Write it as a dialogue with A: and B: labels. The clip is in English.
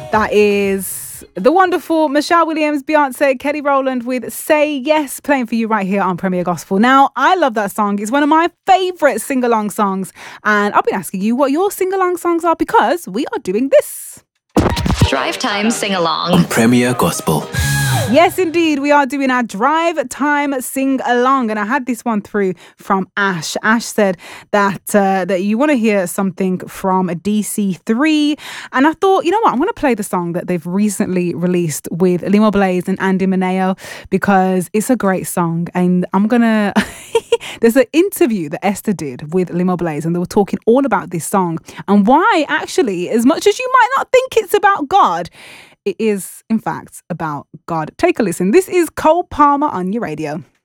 A: That is the wonderful Michelle Williams, Beyonce, Kelly Rowland with Say Yes, playing for you right here on Premier Gospel. Now, I love that song. It's one of my favourite sing-along songs. And I'll be asking you what your sing-along songs are because we are doing this.
B: Drive Time Sing-Along
C: on Premier Gospel.
A: Yes, indeed. We are doing our Drive Time Sing Along. And I had this one through from Ash. Ash said that you want to hear something from a DC3. And I thought, you know what? I'm going to play the song that they've recently released with Limo Blaze and Andy Mineo because it's a great song. And I'm going to... There's an interview that Esther did with Limo Blaze and they were talking all about this song and why actually, as much as you might not think it's about God, it is, in fact, about God. Take a listen. This is Cole Palmer on your radio.